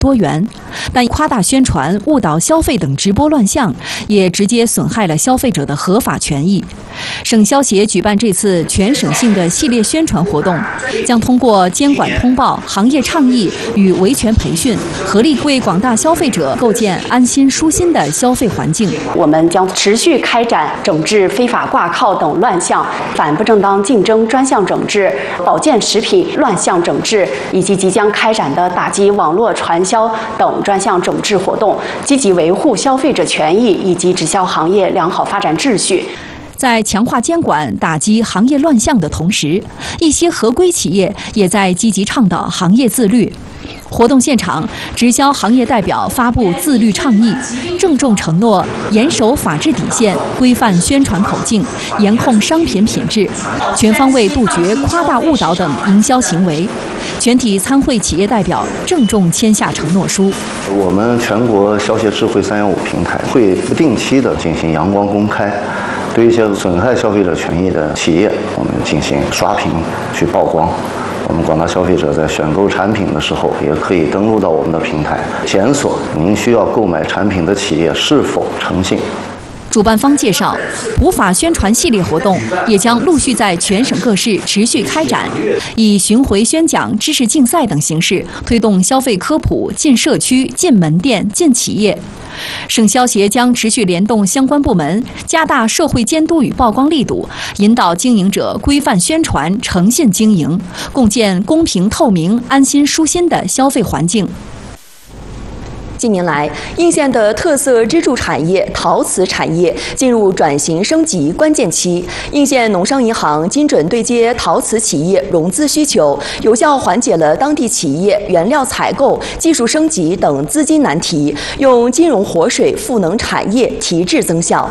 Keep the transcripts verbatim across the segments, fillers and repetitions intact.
多元，但夸大宣传、误导消费等直播乱象，也直接损害了消费者的合法权益。省消协举办这次全省性的系列宣传活动，将通过监管通报、行业倡议与维权培训，合力为广大消费者构建安心舒心的消费环境。 我们将持续开展整治非法挂靠等乱象、反不正当竞争专项整治、保健食品乱象整治，以及即将开展的打击网络传销等专项整治活动，积极维护消费者权益以及直销行业良好发展秩序。 在强化监管、打击行业乱象的同时，一些合规企业也在积极倡导行业自律。活动现场，直销行业代表发布自律倡议，郑重承诺严守法治底线，规范宣传口径，严控商品品质，全方位杜绝夸大误导等营销行为。全体参会企业代表郑重签下承诺书。 我们全国消协智慧三幺五平台会不定期的进行阳光公开，对一些损害消费者权益的企业，我们进行刷屏去曝光。我们广大消费者在选购产品的时候，也可以登录到我们的平台，检索您需要购买产品的企业是否诚信。 主办方介绍，普法宣传系列活动也将陆续在全省各市持续开展，以巡回宣讲、知识竞赛等形式推动消费科普进社区、进门店、进企业。省消协将持续联动相关部门，加大社会监督与曝光力度，引导经营者规范宣传、诚信经营，共建公平透明、安心舒心的消费环境。 近年来，应县的特色支柱产业陶瓷产业进入转型升级关键期。应县农商银行精准对接陶瓷企业融资需求，有效缓解了当地企业原料采购、技术升级等资金难题，用金融活水赋能产业，提质增效。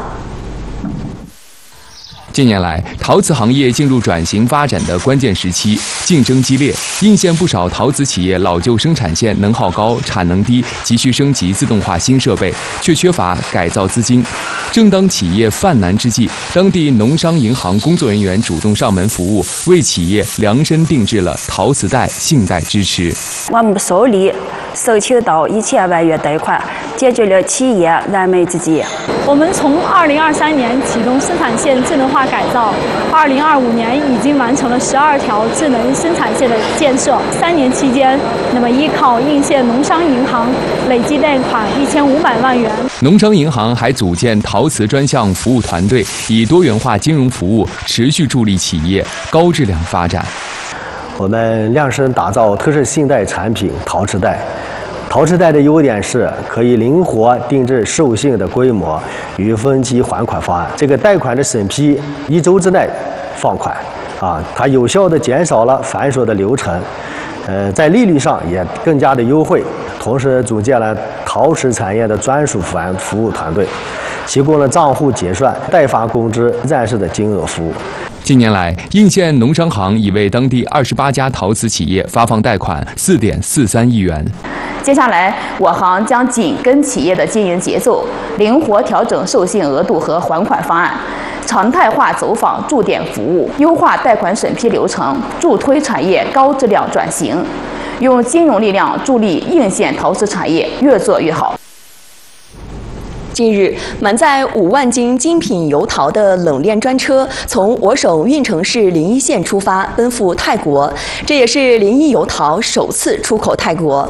近年来，陶瓷行业进入转型发展的关键时期，竞争激烈。应县不少陶瓷企业老旧生产线能耗高、产能低，急需升级自动化新设备，却缺乏改造资金。正当企业犯难之际，当地农商银行工作人员主动上门服务，为企业量身定制了陶瓷贷信贷支持。 我们受理收取到一千万元贷款，解决了企业燃眉之急。 我们从二零二三年启动生产线智能化改造，二零二五年已经完成了十二条智能生产线的建设。三年期间，那么依靠应县农商银行累计贷款一千五百万元。 农商银行还组建陶瓷专项服务团队，以多元化金融服务持续助力企业高质量发展。 我们量身打造特色信贷产品陶瓷贷。陶瓷贷的优点是可以灵活定制事务性的规模与分期还款方案。这个贷款的审批一周之内放款，啊，它有效地减少了繁琐的流程，呃，在利率上也更加的优惠。同时组建了陶瓷产业的专属服务服务团队，提供了账户结算、代发工资、暂时的金额服务。 近年来，应县农商行已为当地二十八家陶瓷企业发放贷款四点四三亿元。 接下来，我行将紧跟企业的经营节奏，灵活调整授信额度和还款方案，常态化走访驻点服务，优化贷款审批流程，助推产业高质量转型，用金融力量助力应县陶瓷产业越做越好。 近日，满载五万斤精品油陶的冷链专车从我省运城市临沂县出发，奔赴泰国，这也是临沂油陶首次出口泰国。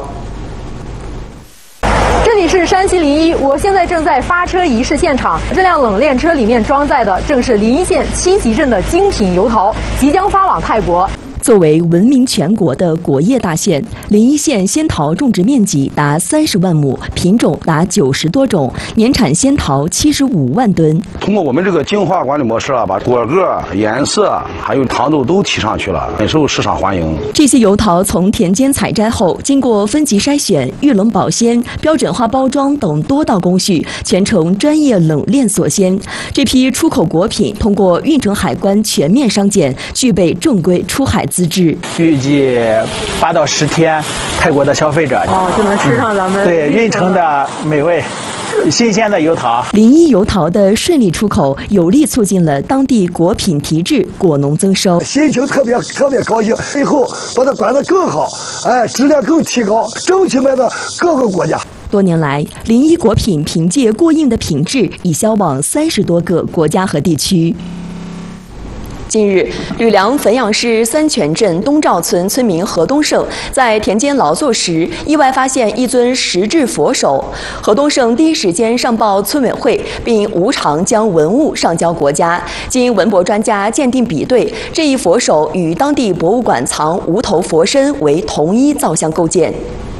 这里是山西临沂，我现在正在发车仪式现场。这辆冷链车里面装载的正是临沂县七集镇的精品油陶，即将发往泰国。 作为闻名全国的果业大县，临沂县仙桃种植面积达三十万亩，品种达九十多种，年产仙桃七十五万吨。 通过我们这个精化管理模式啊，把果个、颜色还有糖度都提上去了，很受市场欢迎。 这些油桃从田间采摘后，经过分级筛选、预冷保鲜、标准化包装等多道工序，全程专业冷链锁鲜。这批出口果品通过运城海关全面商检，具备正规出海资质。 预计八到十天，泰国的消费者哦就能吃上咱们、 嗯、对运城的美味。 新鲜的油桃。 临沂油桃的顺利出口，有力促进了当地果品提质、果农增收。 心情特别特别高兴，以后把它管得更好，哎，质量更提高，争取卖到各个国家。 多年来，临沂果品凭借过硬的品质，已销往三十多个国家和地区。近日，吕梁汾阳市三泉镇东赵村村民何东胜在田间劳作时，意外发现一尊石质佛手。何东胜第一时间上报村委会，并无偿将文物上交国家。经文博专家鉴定比对，这一佛手与当地博物馆藏无头佛身为同一造像构件。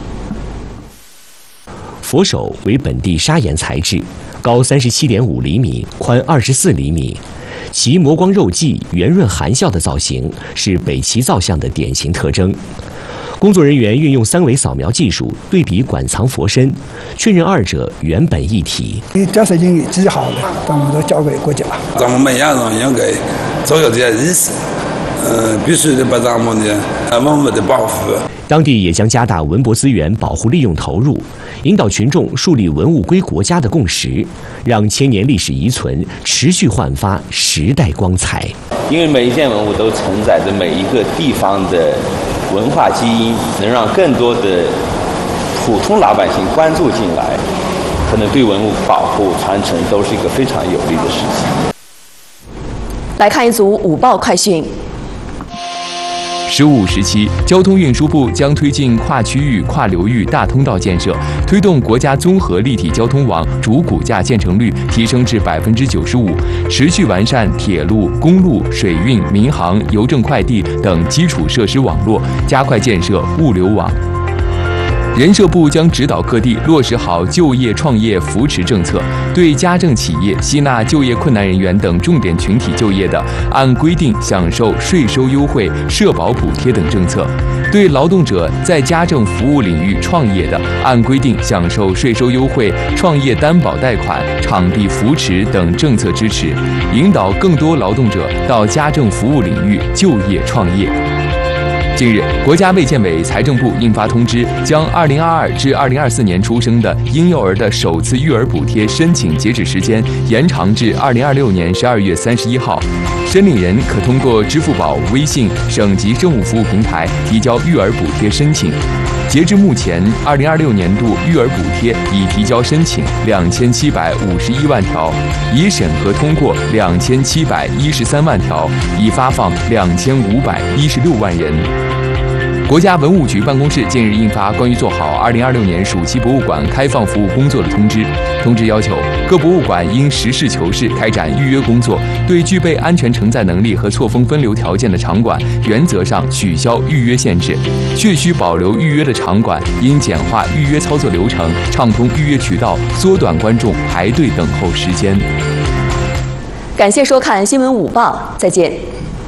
佛手为本地砂岩材质，高三十七点五厘米，宽二十四厘米。其磨光肉髻、圆润含笑的造型是北齐造像的典型特征。工作人员运用三维扫描技术对比馆藏佛身，确认二者原本一体。 这事情记好了，咱们都交给国家。 咱们每样人应该做有这些意识，呃，必须得把咱们的文物的保护。 当地也将加大文博资源保护利用投入，引导群众树立文物归国家的共识，让千年历史遗存持续焕发时代光彩。 因为每一件文物都承载着每一个地方的文化基因，能让更多的普通老百姓关注进来，可能对文物保护传承都是一个非常有利的事情。 来看一组午报快讯。 十五时期，交通运输部将推进跨区域、跨流域大通道建设，推动国家综合立体交通网主骨架建成率提升至百分之九十五，持续完善铁路、公路、水运、民航、邮政快递等基础设施网络，加快建设物流网。人社部将指导各地落实好就业创业扶持政策，对家政企业吸纳就业困难人员等重点群体就业的，按规定享受税收优惠、社保补贴等政策；对劳动者在家政服务领域创业的，按规定享受税收优惠、创业担保贷款、场地扶持等政策支持，引导更多劳动者到家政服务领域就业创业。近日，国家卫健委、财政部印发通知，将二零二二至二零二四年出生的婴幼儿的首次育儿补贴申请截止时间延长至二零二六年十二月三十一号。申领人可通过支付宝、微信、省级政务服务平台提交育儿补贴申请。截至目前，二零二六年度育儿补贴已提交申请两千七百五十一万条，已审核通过两千七百一十三万条，已发放两千五百一十六万人。国家文物局办公室近日印发关于做好二零二六年暑期博物馆开放服务工作的通知。通知要求，各博物馆应实事求是开展预约工作，对具备安全承载能力和错峰分流条件的场馆，原则上取消预约限制；确需保留预约的场馆，应简化预约操作流程，畅通预约渠道，缩短观众排队等候时间。 感谢收看新闻午报，再见。